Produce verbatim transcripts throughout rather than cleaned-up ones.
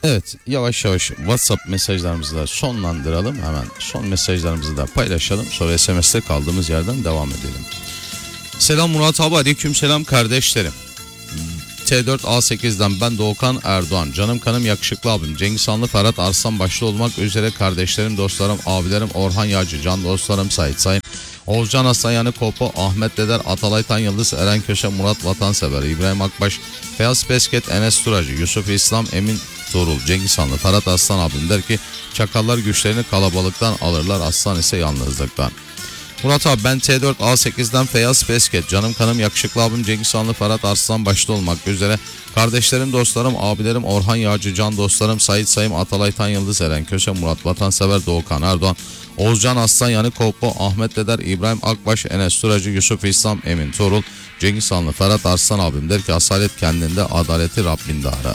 Evet, yavaş yavaş WhatsApp mesajlarımızı da sonlandıralım. Hemen son mesajlarımızı da paylaşalım. Sonra S M S'te kaldığımız yerden devam edelim. Selam Murat abi, aleyküm selam kardeşlerim. T dört A sekizden ben Doğukan Erdoğan. Canım kanım yakışıklı abim Cengiz Hanlı, Ferhat Arslan başta olmak üzere kardeşlerim, dostlarım, abilerim Orhan Yağcı, can dostlarım Sait Sayın, Oğuzcan Aslan Yani Kopo, Ahmet Deder, Atalay Tan Yıldız, Eren Köse, Murat Vatansever, İbrahim Akbaş, Feyyaz Pesket, Enes Turacı, Yusuf İslam, Emin Tuğrul, Cengiz Hanlı, Ferhat Aslan abim der ki çakallar güçlerini kalabalıktan alırlar, aslan ise yalnızlıktan. Murat abi, ben T dört A sekizden Feyyaz Pesket. Canım kanım yakışıklı abim Cengiz Hanlı, Ferhat Arslan başta olmak üzere kardeşlerim, dostlarım, abilerim Orhan Yağcı, can dostlarım Sait Sayım, Atalay Tan Yıldız, Eren Köse, Murat Vatansever, Doğukan Erdoğan, Oğuzcan Aslan Yani Kopo, Ahmet Deder, İbrahim Akbaş, Enes Turacı, Yusuf İslam, Emin Tuğrul, Cengiz Hanlı, Ferhat Arslan abim der ki asalet kendinde, adaleti Rabbinde ara.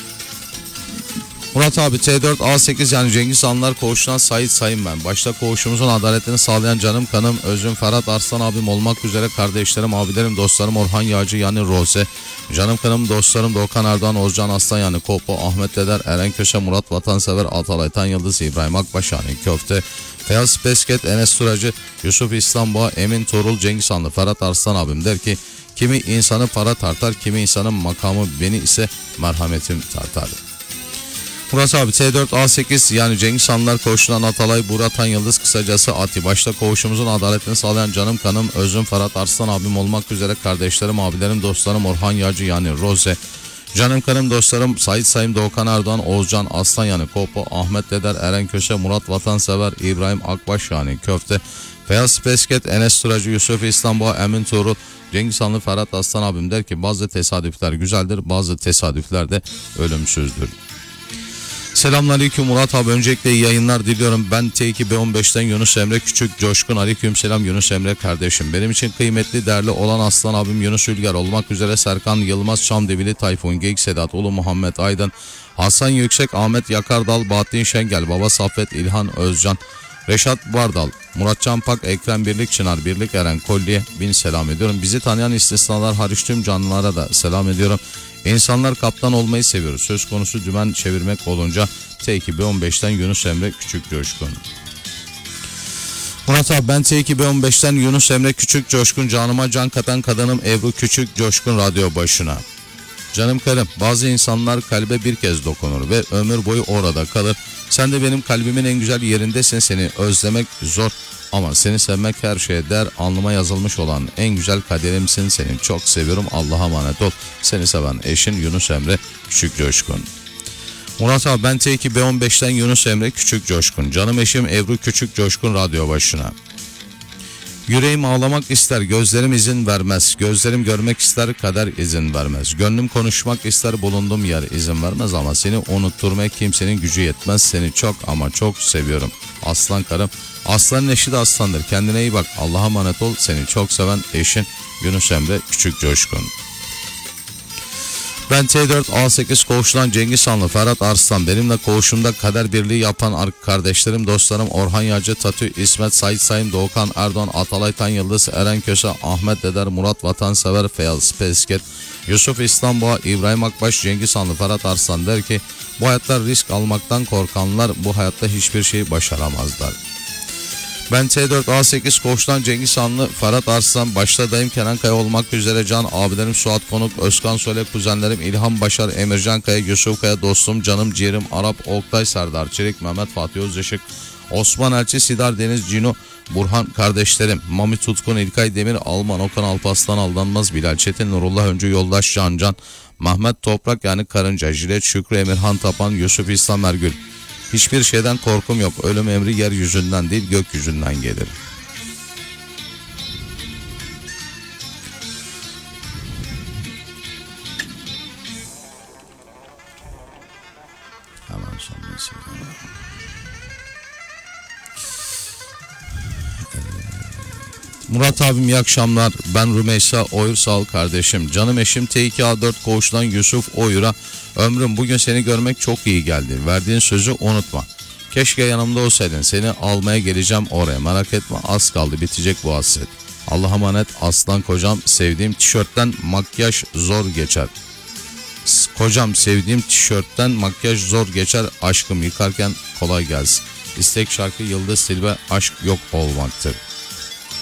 Murat abi, T dört A sekiz yani Cengiz Hanlar koğuşundan Sait Sayın ben. Başta koğuşumuzun adaletini sağlayan canım kanım özüm Ferhat Arslan abim olmak üzere kardeşlerim, abilerim, dostlarım Orhan Yağcı yani Rose, canım kanım dostlarım Doğukan Erdoğan, Oğuzcan Aslan yani Kopo, Ahmet Deder, Eren Köse, Murat Vatansever, Atalay Tan Yıldız, İbrahim Akbaş yani Köfte, Feyyaz Pesket, Enes Turacı, Yusuf İslam Boğa, Emin Tuğrul, Cengiz Hanlı, Ferhat Arslan abim der ki kimi insanı para tartar, kimi insanın makamı beni ise merhametim tartar. Murat abi, T dört A sekiz yani Cengiz Hanlar koğuşundan Atalay Buğra Tan Yıldız kısacası Ati. Başta koğuşumuzun adaletini sağlayan canım kanım özüm Ferhat Arslan abim olmak üzere kardeşlerim, abilerim, dostlarım Orhan Yağcı yani Rose, canım kanım dostlarım Sait Sayım, Doğukan Erdoğan, Oğuzcan Aslan yani Kopo, Ahmet Deder, Eren Köse, Murat Vatansever, İbrahim Akbaş yani Köfte, Feyyaz Pesket, Enes Turacı, Yusuf İslam Boğa, Emin Tuğrul, Cengiz Hanlı, Ferhat Aslan abim der ki bazı tesadüfler güzeldir, bazı tesadüfler de ölümsüzdür. Selamünaleyküm Murat abi, öncelikle iyi yayınlar diliyorum. Ben T iki B on beşten Yunus Emre Küçük Coşkun. Aleyküm selam Yunus Emre kardeşim. Benim için kıymetli, değerli olan aslan abim Yunus Ülger olmak üzere Serkan Yılmaz, Çamdevili Tayfun, Geyik Sedat, Ulu Muhammed Aydın, Hasan Yüksek, Ahmet Yakardal, Bahattin Şengel, Baba Saffet, İlhan Özcan, Reşat Bardal, Muratcan Pak, Ekrem Birlik, Çınar Birlik, Eren Kolli'ye bin selam ediyorum. Bizi tanıyan istisnalar hariç tüm canlılara da selam ediyorum. İnsanlar kaptan olmayı seviyoruz. Söz konusu dümen çevirmek olunca T iki B on beşten Yunus Emre Küçük Coşkun. Murat abi, ben T iki B on beşten Yunus Emre Küçük Coşkun. Canıma can katan kadınım Ebru Küçük Coşkun radyo başına. Canım karım, bazı insanlar kalbe bir kez dokunur ve ömür boyu orada kalır. Sen de benim kalbimin en güzel yerindesin. Seni özlemek zor ama seni sevmek her şeye değer. Alnıma yazılmış olan en güzel kaderimsin. Seni çok seviyorum. Allah'a emanet ol. Seni seven eşin Yunus Emre Küçük Coşkun. Murat abi, ben T iki B on beşten Yunus Emre Küçük Coşkun. Canım eşim Ebru Küçük Coşkun radyo başına. Yüreğim ağlamak ister, gözlerim izin vermez. Gözlerim görmek ister, kader izin vermez. Gönlüm konuşmak ister, bulunduğum yer izin vermez. Ama seni unutturmaya kimsenin gücü yetmez. Seni çok ama çok seviyorum. Aslan karım. Aslanın eşi de aslandır. Kendine iyi bak. Allah'a emanet ol. Seni çok seven eşin Yunus Emre Küçük Coşkun. Ben T dört A sekiz koğuşundan Cengiz Hanlı, Ferhat Arslan. Benimle koğuşumda kader birliği yapan kardeşlerim, dostlarım Orhan Yağcı, Tatü, İsmet, Sait Sayın, Doğukan Erdoğan, Atalay Tan Yıldız, Eren Köse, Ahmet Deder, Murat Vatansever, Feyyaz Pesket, Yusuf İslam Boğa, İbrahim Akbaş, Cengiz Hanlı, Ferhat Arslan der ki bu hayatta risk almaktan korkanlar bu hayatta hiçbir şey başaramazlar. Ben T dört A sekiz koğuştan Cengiz Hanlı, Ferhat Arslan, başta dayım Kenan Kaya olmak üzere can abilerim Suat Konuk, Özkan Söyle, kuzenlerim İlhan Başar, Emircan Kaya, Yusuf Kaya, dostum, canım, ciğerim, Arap, Oktay, Serdar Çelik, Mehmet Fatih Özdeşik, Osman Elçi, Sidar Deniz, Cino, Burhan kardeşlerim, Mami Tutkun, İlkay Demir, Alman, Okan Alpaslan, Aldanmaz, Bilal Çetin, Nurullah Öncü, Yoldaş Can Can, Mehmet Toprak yani Karınca, Jilet Şükrü, Emirhan Tapan, Yusuf İslam Ergül. Hiçbir şeyden korkum yok. Ölüm emri yeryüzünden değil gökyüzünden gelir. Hemen sonra mesela. Murat abim iyi akşamlar. Ben Rümeysa Oyursal kardeşim. Canım eşim T iki A dört koğuştan Yusuf Oyur'a. Ömrüm, bugün seni görmek çok iyi geldi. Verdiğin sözü unutma. Keşke yanımda olsaydın. Seni almaya geleceğim oraya. Merak etme, az kaldı, bitecek bu hasret. Allah'a emanet aslan kocam. Sevdiğim tişörtten makyaj zor geçer. Kocam sevdiğim tişörtten makyaj zor geçer aşkım yıkarken kolay gelsin. İstek şarkı Yıldız Tilbe aşk yok olmaktır.